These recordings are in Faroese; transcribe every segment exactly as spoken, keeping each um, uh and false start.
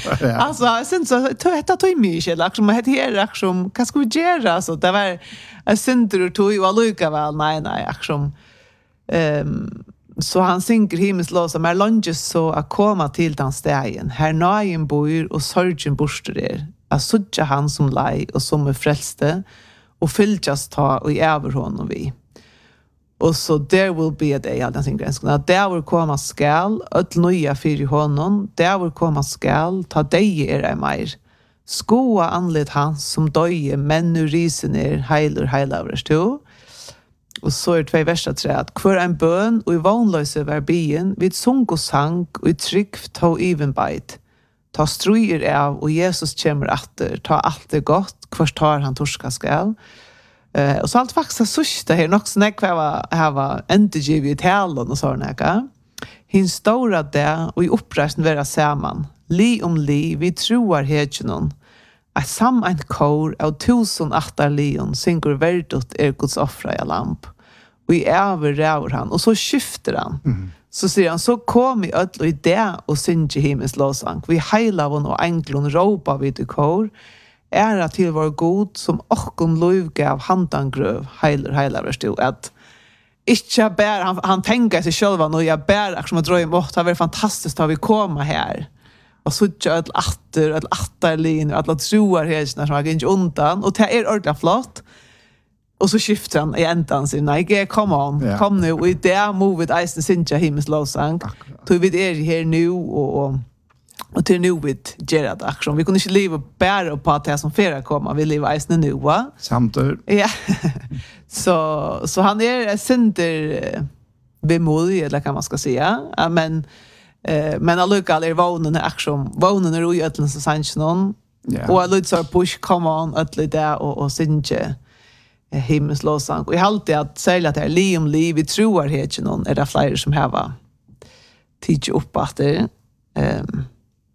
Alltså, jag syns så detta tog mycket liksom det här liksom vad ska vi göra så det var jag syns det tog ju alluka väl nej nej liksom ehm så han synker himmelslås som är lunges så att komma till den stegen här najen bor och sorgen borster er att sucha han som lei och som är frälste och fyljas ta och över honom vi. Och så there will be a day, all den gränsen. Att där vill komma skall, ett nya för honom, där vill komma skall, ta dig er är mer. Skoa anlet hans som döje, men nu risen er heiler heilavers to. Och så är två verser tre att kvar en bön och i vanlöse var bien, vid sunk och sang och i tryck ta evenbeit. Ta struer av och Jesus kommer atter, ta allt det gott, kvar tar han torska skall. Uh, och så allt faktiskt sista här också när jag var här var inte givet i talen och såna här. Hin stora där och i uppresten vara samman. Li om li vi tror hedgenon. A sam en kor av tusen attar leon syngur verdot er Guds offra i lamp. Och i över rör han och så skifter han. Mm. Så säger han så kom i öll och i det och synge himmels låsang. Vi heila von och englon ropa vid i kor. Ära till vår god som okkom lov gav handan gröv heiler heiler stod att inte bär han han tänker sig själva nu jag bär som att dra emot det var fantastiskt att vi komma här och så ett åter ett återlin att låt troar här som jag inte undan och det är ordentligt flott och så skiftar han i ändan sin nej come on yeah. Kom nu och det move with ice sinja himmels lovsang så vi är här nu och, och Och till nu vid Gerard action. Vi kunde inte leva bara på att det som färra komma. Vi lever isne nu, va? Samtidigt. Ja. så, så han är center bemodig, eller kan man ska säga. Ja, men eh, men allukal är vånen action. Vånen är ujötlen så sanns någon. Yeah. Och allud så push come on att lite och och synge himmels lovsång. Och jag har alltid att säga att det är li om liv. Vi tror helt någon är det fler som här va. Teach upp att det ehm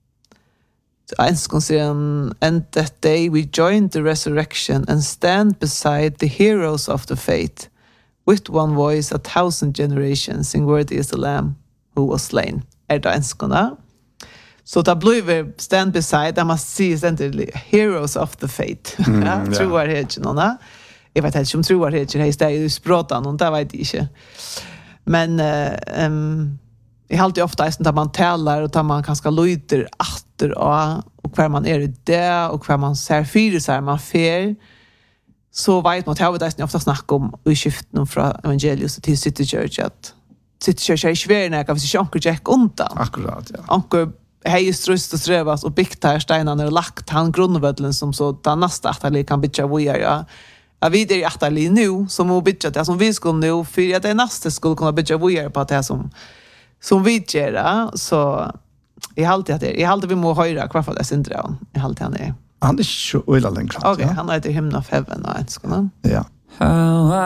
and, and that day we joined the resurrection and stand beside the heroes of the faith with one voice a thousand generations sing worthy is the lamb who was slain. Er det enskona? Så da blir stand beside, I must see essentially heroes of the faith. Mm, ja, tror jag inte någon. Jag vet inte om tror jag inte det är ju språtan och det vet jag inte. Men uh, um, jag har alltid ofta när man talar och tar man kanske lyder atter och, och kvar man är det och kvar man ser fyra så här man fer så vet man att jag vet ofta snacka om i skiften från evangelius till City Church att City Church är svär när vi ska onkel Jack undan. Akkurat, ja. Onkel hej strust och strävas och byggt här stenarna och lagt han grundvödlen som så den nästa att kan bitcha vi ja. Jag vet det att det nu som och bitcha det som vi ska nu för att det nästa skulle kunna bitcha vi på att det som som vi gör så i alltid att det i alltid vi må höra kvar för det syndrom i alltid han är han är så öla längre. Okej, han är till hymn of heaven och ens kan. Ja.